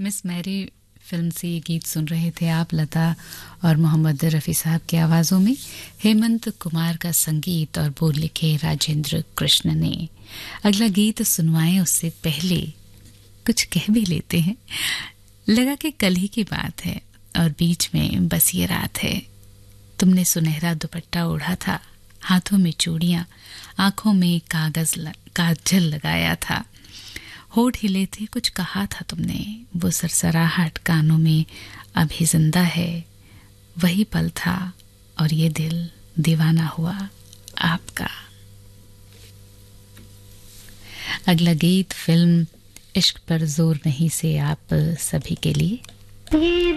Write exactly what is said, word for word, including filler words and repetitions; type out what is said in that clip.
Miss Mary film से ये गीत सुन रहे थे आप, लता और मोहम्मद रफ़ी साहब की आवाज़ों में। हेमंत कुमार का संगीत और बोल लिखे राजेंद्र कृष्ण ने। अगला गीत सुनवाएं उससे पहले कुछ कह भी लेते हैं। लगा कि कल ही की बात है और बीच में बस ये रात है। तुमने सुनहरा दुपट्टा ओढ़ा था, हाथों में चूड़ियां, आंखों में कागज ल, काजल लगाया था, होठ हिले थे, कुछ कहा था तुमने। वो सरसराहट कानों में अभी जिंदा है। वही पल था और ये दिल दीवाना हुआ आपका। अगला गीत फिल्म इश्क पर जोर नहीं से आप सभी के लिए।